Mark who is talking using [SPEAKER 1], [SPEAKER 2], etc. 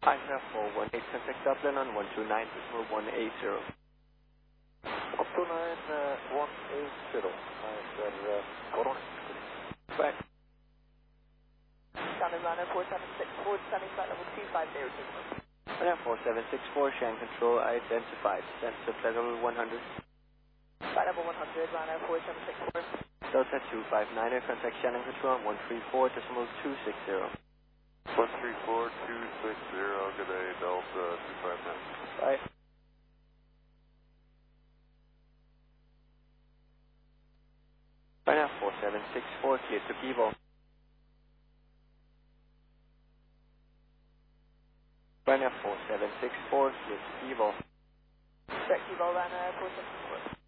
[SPEAKER 1] Anchor 418, contact Dublin on 129.180.
[SPEAKER 2] 129.180. Correct.
[SPEAKER 1] Right.
[SPEAKER 3] Shannon Runner 4764, descending flight level 250.
[SPEAKER 1] Ryanair 4764, Shan Control identified. Descent to flight level 100.
[SPEAKER 3] Flight level 100, Ryanair 4764.
[SPEAKER 1] Delta 259er, contact Shannon Control on 134.260.
[SPEAKER 2] 134.260, good day, Delta 259.
[SPEAKER 1] Right. Ryanair 4764, clear to Kivo. Ryanair 4764, clear to Kivo.
[SPEAKER 3] Direct Kivo, Ryanair 4764.